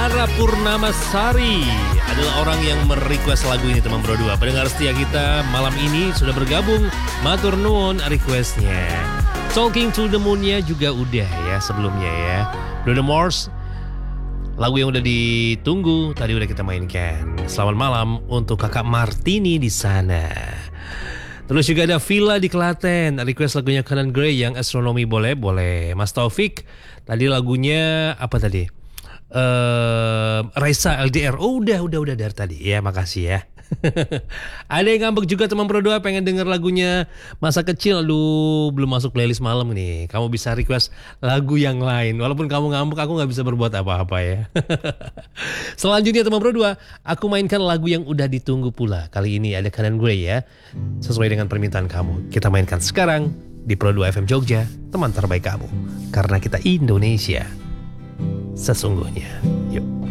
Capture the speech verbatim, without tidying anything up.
Clara Purnamasari adalah orang yang merequest lagu ini teman bro dua. Pendengar setia kita malam ini sudah bergabung. Matur nuwun requestnya. Talking to the Moon-nya juga udah ya sebelumnya ya. Bruno Mars, lagu yang udah ditunggu tadi udah kita mainkan. Selamat malam untuk kakak Martini di sana. Terus juga ada Villa di Klaten, request lagunya Conan Gray yang Astronomy boleh, boleh. Mas Taufik, tadi lagunya apa tadi? Uh, Raisa L D R. Oh udah, udah, udah dari tadi. Ya makasih ya. Ada yang ngambek juga teman Pro dua pengen denger lagunya masa kecil. Aduh belum masuk playlist malam nih. Kamu bisa request lagu yang lain. Walaupun kamu ngambek aku gak bisa berbuat apa-apa ya. Selanjutnya teman Pro dua, aku mainkan lagu yang udah ditunggu pula. Kali ini ada Conan Gray ya. Sesuai dengan permintaan kamu. Kita mainkan sekarang di Pro dua F M Jogja. Teman terbaik kamu. Karena kita Indonesia sesungguhnya. Yuk.